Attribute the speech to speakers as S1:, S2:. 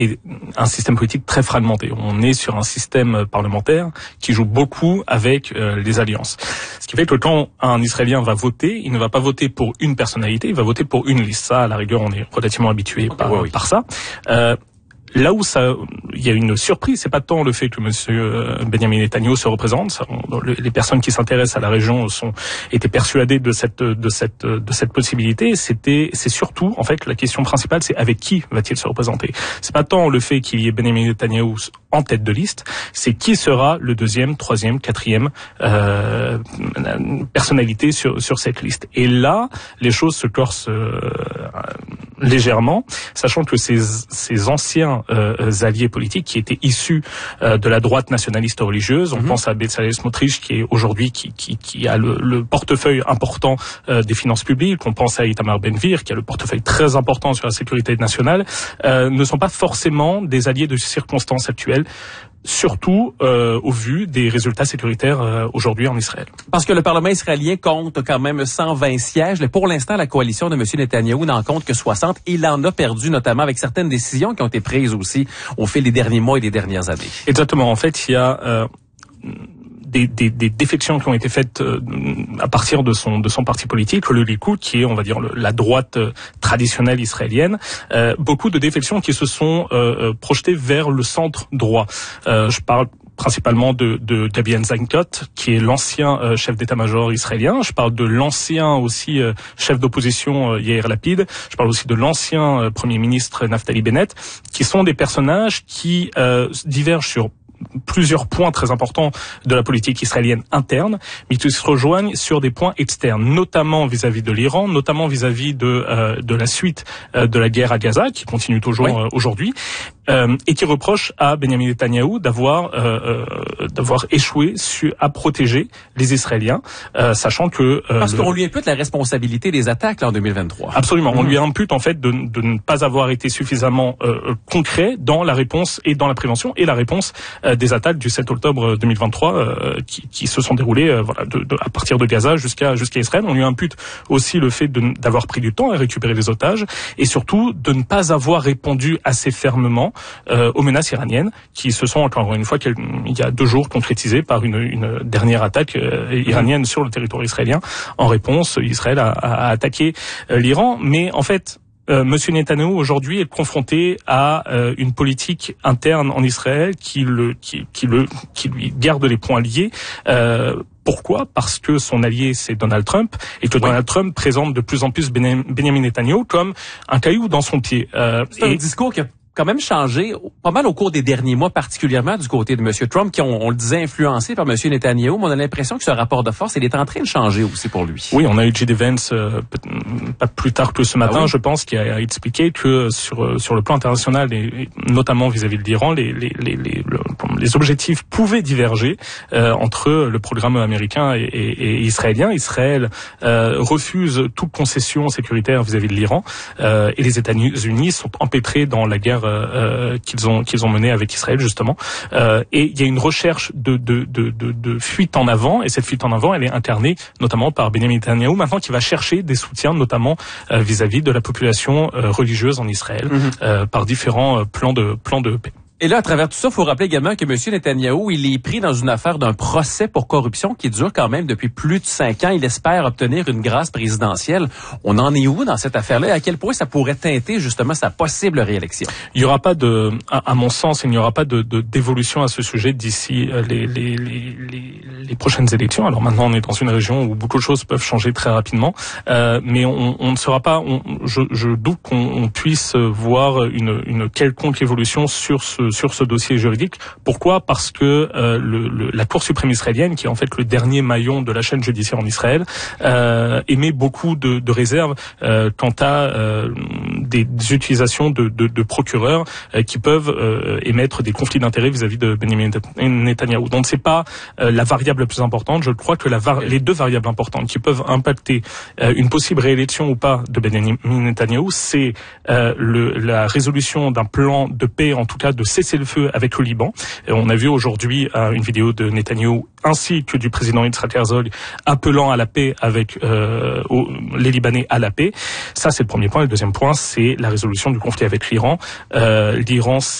S1: et un système politique très fragmenté. On est sur un système parlementaire qui joue beaucoup avec les alliances. Ce qui fait que quand un Israélien va voter, il ne va pas voter pour une personnalité, il va voter pour une liste. Ça, à la rigueur, on est relativement habitué par ça. Là où il y a une surprise, c'est pas tant le fait que monsieur Benjamin Netanyahu se représente. Les personnes qui s'intéressent à la région étaient persuadées de cette possibilité. C'est surtout, en fait, la question principale, c'est avec qui va-t-il se représenter. C'est pas tant le fait qu'il y ait Benjamin Netanyahu en tête de liste, c'est qui sera le deuxième, troisième, quatrième personnalité sur cette liste. Et là, les choses se corsent légèrement, sachant que ces anciens alliés politiques qui étaient issus de la droite nationaliste religieuse, on pense à Bezalel Smotrich qui est aujourd'hui qui a le portefeuille important des finances publiques, on pense à Itamar Ben-Gvir qui a le portefeuille très important sur la sécurité nationale, ne sont pas forcément des alliés de circonstances actuelles, surtout au vu des résultats sécuritaires aujourd'hui en Israël.
S2: Parce que le Parlement israélien compte quand même 120 sièges. Pour l'instant, la coalition de M. Netanyahou n'en compte que 60. Il en a perdu, notamment avec certaines décisions qui ont été prises aussi au fil des derniers mois et des dernières années.
S1: Exactement. En fait, il y a des défections qui ont été faites à partir de son parti politique, le Likoud, qui est, on va dire, la droite traditionnelle israélienne. Beaucoup de défections qui se sont projetées vers le centre droit. Je parle principalement de Gabi Eisenkot, qui est l'ancien chef d'état-major israélien. Je parle de l'ancien aussi chef d'opposition Yair Lapid. Je parle aussi de l'ancien premier ministre Naftali Bennett, qui sont des personnages qui divergent sur plusieurs points très importants de la politique israélienne interne, mais qui se rejoignent sur des points externes, notamment vis-à-vis de l'Iran, notamment vis-à-vis de la suite de la guerre à Gaza, qui continue toujours aujourd'hui, et qui reproche à Benjamin Netanyahu d'avoir échoué à protéger les Israéliens, sachant que
S2: parce qu'on lui impute la responsabilité des attaques là, en 2023.
S1: Absolument, on lui impute en fait de ne pas avoir été suffisamment concret dans la réponse et dans la prévention et la réponse des attaques du 7 octobre 2023 qui se sont déroulées à partir de Gaza jusqu'à Israël. On lui impute aussi le fait d'avoir pris du temps à récupérer les otages et surtout de ne pas avoir répondu assez fermement aux menaces iraniennes qui se sont encore une fois il y a 2 jours concrétisées par une dernière attaque iranienne sur le territoire israélien. En réponse, Israël a attaqué l'Iran, mais en fait Monsieur Netanyahou aujourd'hui est confronté à une politique interne en Israël qui lui garde les poings liés. Pourquoi ? Parce que son allié c'est Donald Trump et que Donald Trump présente de plus en plus Benjamin Netanyahu comme un caillou dans son pied.
S2: C'est un discours qui a quand même changé pas mal au cours des derniers mois, particulièrement du côté de M. Trump, qui on le disait influencé par M. Netanyahou, mais on a l'impression que ce rapport de force, il est en train de changer aussi pour lui.
S1: Oui, on a eu J.D. Vance pas plus tard que ce matin, je pense, qui a expliqué que sur le plan international et notamment vis-à-vis de l'Iran, les objectifs pouvaient diverger entre le programme américain et israélien. Israël refuse toute concession sécuritaire vis-à-vis de l'Iran et les États-Unis sont empêtrés dans la guerre qu'ils ont menée avec Israël justement. Et il y a une recherche de fuite en avant et cette fuite en avant elle est incarnée notamment par Benjamin Netanyahu maintenant qui va chercher des soutiens notamment vis-à-vis de la population religieuse en Israël par différents plans de paix.
S2: Et là, à travers tout ça, il faut rappeler également que M. Netanyahou, il est pris dans une affaire d'un procès pour corruption qui dure quand même depuis plus de 5 ans. Il espère obtenir une grâce présidentielle. On en est où dans cette affaire-là? Et à quel point ça pourrait teinter justement sa possible réélection?
S1: Il n'y aura pas à mon sens, il n'y aura pas d'évolution à ce sujet d'ici les prochaines élections. Alors maintenant, on est dans une région où beaucoup de choses peuvent changer très rapidement, mais on ne sera pas. Je doute qu'on puisse voir une quelconque évolution sur ce dossier juridique. Pourquoi ? Parce que la Cour suprême israélienne, qui est en fait le dernier maillon de la chaîne judiciaire en Israël, émet beaucoup de réserves quant à des utilisations de procureurs qui peuvent émettre des conflits d'intérêts vis-à-vis de Benjamin Netanyahou. Donc c'est pas la variable la plus importante. Je crois que les 2 variables importantes qui peuvent impacter une possible réélection ou pas de Benjamin Netanyahou, c'est la résolution d'un plan de paix, en tout cas de cessez-le-feu avec le Liban. Et on a vu aujourd'hui une vidéo de Netanyahou ainsi que du président Yitzhak Herzog appelant à la paix avec les Libanais à la paix. Ça, c'est le premier point. Le deuxième point, c'est la résolution du conflit avec l'Iran. L'Iran